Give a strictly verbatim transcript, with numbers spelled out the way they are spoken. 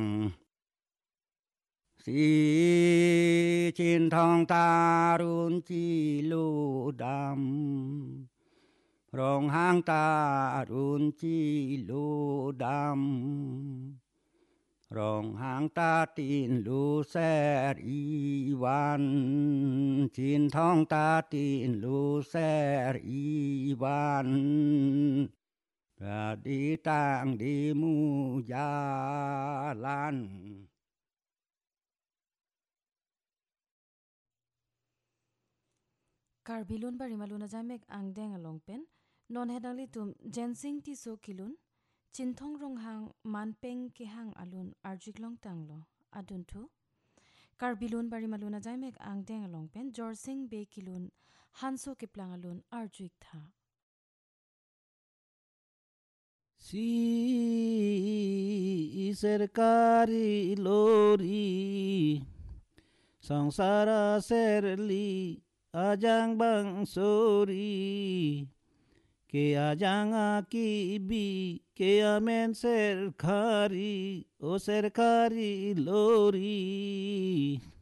Xì trên thong ta run chi lô đam rong hang ta run chi lô đam rong hang ta tin lu ser y van trên thong ta tin lu ser y van ra đi tang đi mu gia lan. Karbilun bari maluna jamek angdeng along pen non hedangli tum jensing ti so kilun chinthong rong hang manpeng ke hang alun arjik long tanglo adun thu Karbilun bari maluna jamek angdeng along pen jorsing be kilun hanso ke plang alun arjik tha Si सरकारी लोरी संसार serli ajang bang sori ke ajang akibi ke amen serkari o serkari lori